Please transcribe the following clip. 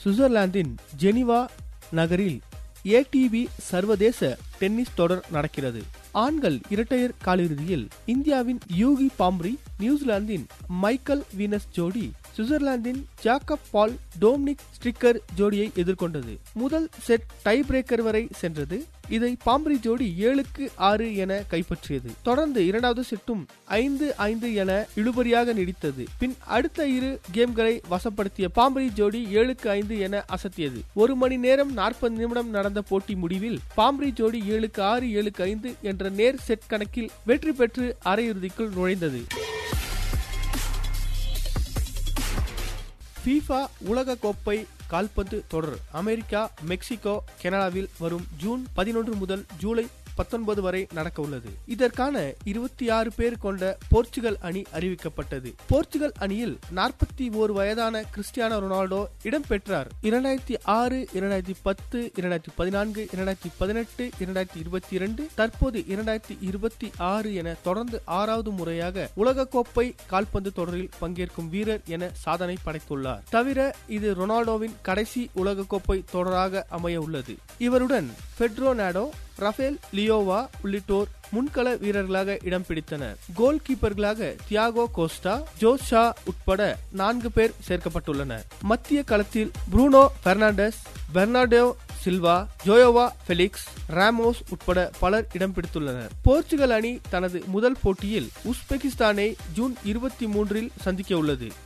சுவிட்சர்லாந்தின் ஜெனீவா நகரில் ATP சர்வதேச டென்னிஸ் தொடர் நடக்கிறது. ஆண்கள் இரட்டையர் காலிறுதியில் இந்தியாவின் யூகி பாம்ரி நியூசிலாந்தின் மைக்கேல் வீனஸ் ஜோடி சுவிட்சர்லாந்தின் ஜாக்கப் பால் டோம்னிக் ஸ்ட்ரிக்கர் ஜோடியை எதிர்கொண்டது. முதல் செட் டை பிரேக்கர் வரை சென்றது. இதை பாம்ரி ஜோடி 7-6 என கைப்பற்றியது. தொடர்ந்து இரண்டாவது செட்டும் 5-5 என இழுபறியாக நீடித்தது. பின் அடுத்த இரு கேம்களை வசப்படுத்திய பாம்ரி ஜோடி 7-5 என அசத்தியது. 1 மணி நேரம் 40 நிமிடம் நடந்த போட்டி முடிவில் பாம்ரி ஜோடி 7-6 7-5 என்ற நேர் செட் கணக்கில் வெற்றி பெற்று அரையிறுதிக்குள் நுழைந்தது. FIFA உலக கோப்பை கால்பந்து தொடர் அமெரிக்கா, மெக்சிகோ, கனடாவில் வரும் ஜூன் 11 முதல் ஜூலை 19 வரை நடக்க உள்ளது. இதற்கான 26 பேர் கொண்ட போர்ச்சுகல் அணி அறிவிக்கப்பட்டது. போர்ச்சுகல் அணியில் 41 வயதான கிறிஸ்டியானோ ரொனால்டோ இடம்பெற்றார். 2006, 2010, 2014, 2018, 2022 தற்போது 2026 என தொடர்ந்து 6வது முறையாக உலகக்கோப்பை கால்பந்து தொடரில் பங்கேற்கும் வீரர் என சாதனை படைத்துள்ளார். தவிர இது ரொனால்டோவின் கடைசி உலகக்கோப்பை தொடராக அமைய உள்ளது. இவருடன் பெட்ரோ நாடோ, ரஃபேல் லியோவா உள்ளிட்டோர் முன்கள வீரர்களாக இடம் பிடித்தனர். கோல் கீப்பர்களாக தியாகோ கோஸ்டா, ஜோஷா உட்பட 4 பேர் சேர்க்கப்பட்டுள்ளனர். மத்திய களத்தில் Bruno Fernandes, Bernardo Silva, ஜோயோவா Felix, Ramos உட்பட பலர் இடம் பிடித்துள்ளனர். போர்ச்சுகல் அணி தனது முதல் போட்டியில் உஸ்பெகிஸ்தானை ஜூன் 23 சந்திக்க உள்ளது.